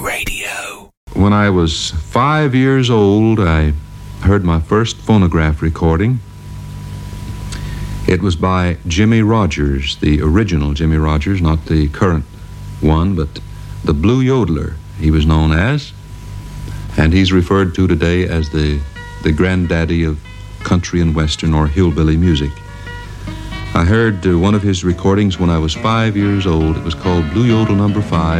Radio. When I was 5 years old, I heard my first phonograph recording. It was by Jimmie Rodgers, the original Jimmie Rodgers, not the current one, but the Blue Yodeler, he was known as. And he's referred to today as the granddaddy of country and western or hillbilly music. I heard one of his recordings when I was 5 years old. It was called Blue Yodel Number 5.